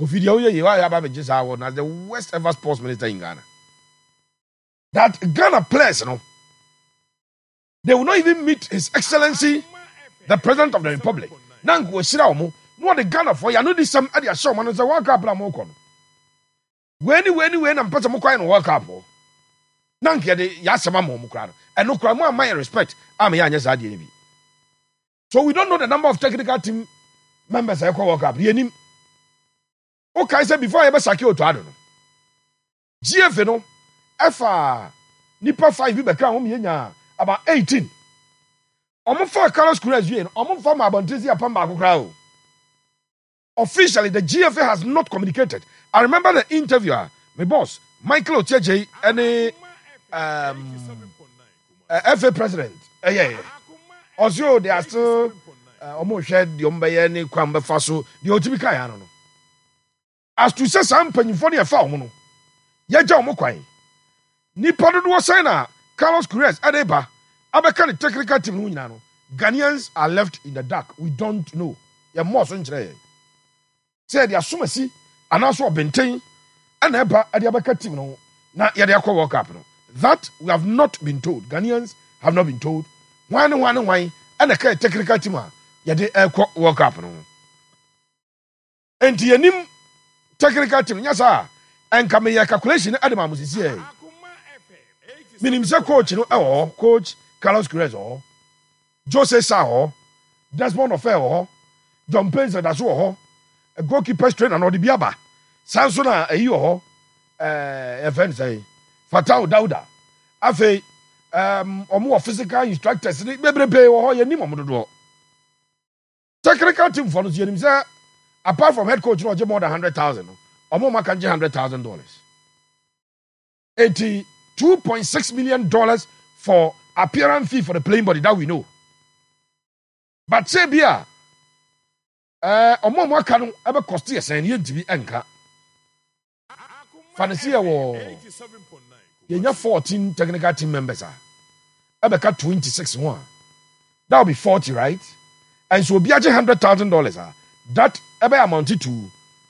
Kofi Oye was the worst ever sports minister in Ghana. That Ghana players, they will not even meet His Excellency, the President of the Republic. Nangu Shiraomo, no the Ghana for you know this some idea show man say World Cup la moko. When I'm put some in World Cup. Nangu de yasema mo mukra. And no kra mo my respect. Am ya nyesa de bi. So we don't know the number of technical team members I call World Cup. Yenim. Okay, say before I ever saki oto ado no. GF no Efa nipa 5 bi be kra hom yenya about 18. Omo for Carlos Cruz you omo for my Abontezi apam ba kokra o. Officially the GFA has not communicated. I remember the interviewer, my boss, Michael Ocheje, and FA president. Yeah. Also they are still omo shared the ombaye ni kwamba faso the otibika ya no. As to say some panyimfo ne fa omo no. Yeja omo kwan. Nipa do say na Carlos Cruz adeba abeka the technical team no nyina no. Ghanaians are left in the dark. We don't know. Ya mo so nkyere. Say they asumasi anaso obenten and eba ade abeka team no na ye de akọ World Cup no. That we have not been told. Ghanaians have not been told. One and a technical team ye de akọ World Cup no. Enti yenim technical team nyasa enka me ye calculation adema musisi e. Minim se coach no coach Carlos Cruz Jose Sa Desmond Ofe John Penza da so a goalkeeper trainer no de biaba sanso na eyi event say Fatau Dauda afi omo physical instructors ni bebrebe ye ni momo dodo technical team for no yenim say apart from head coach no more than 100,000 omo ma kan $100,000 $82.6 million for appearance fee for the playing body that we know. But say bia omo mo aka no ebe cost yesen ye dibi enka fancy wo yenya 14 technical team members ebe ka 26 one that will be 40, right? And so be $100,000 that ebe amounted to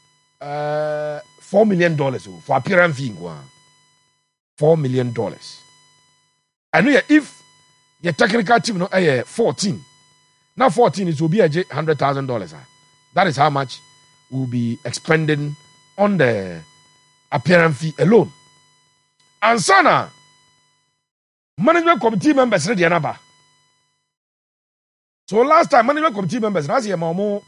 $4 million for appearance fee $4 million. I know if your technical team no 14. Now 14 is will be $100,000. That is how much we'll be expending on the appearance fee alone. And sana management committee members ready anaba. So last time management committee members last year mamo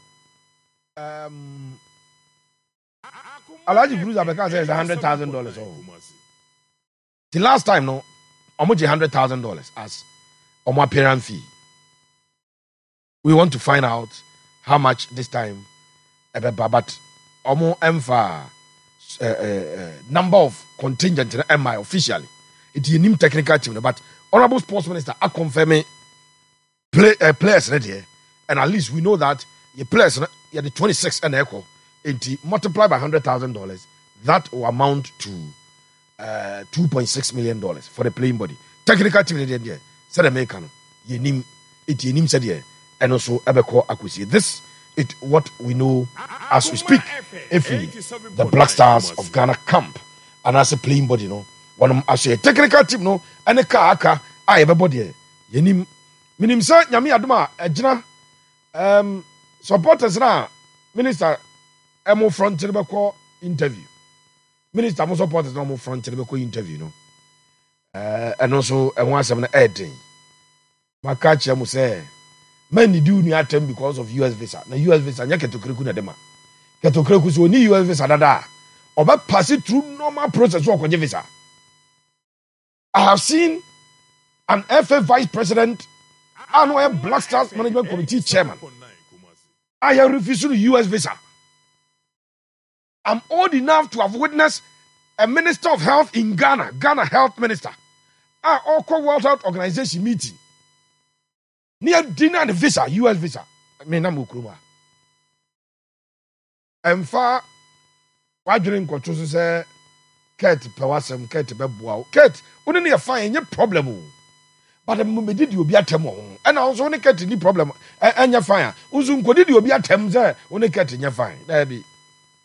Alaji Bruce Abeka says $100,000. The last time no omoji $100,000 as omo appearance fee. We want to find out how much this time but omo emfa number of contingent in MI officially. It is a technical team, but Honorable Sports Minister are confirming players ready, and at least we know that the players the 26 and echo. It multiplied by $100,000, that will amount to $2.6 million for the playing body. Technical team there said American yenim said here, and also Ebeko Akusi. This is what we know as we speak. If the Black Stars of Ghana camp and as a playing body, one as a technical team, and a car I everybody yenim minim sa nyame adoma agina supporters na minister emo front beko interview. Minister mo supporters no mo front beko interview and also e ho asem na edin maka che mo say man need you new attempt because of US visa. Na US visa nya ketokreku na dema ketokreku so ni US visa dada oba pass it through normal process work on visa. I have seen an FA vice president and a Black Stars management committee chairman. I have refused the US visa. I'm old enough to have witnessed a minister of health in Ghana health minister, our World Health Organization meeting. Near dinner the visa, US visa. I mean, I'm Ukruma. And far, why during Kotusu say, Kate Pewasem, Kate Bebuao, Kate, wouldn't you find any problem? But the moment did you be at Temo, and also only Kate any problem, and your fire. Uzum, did you be at Thames, only Kate in your fine. There be.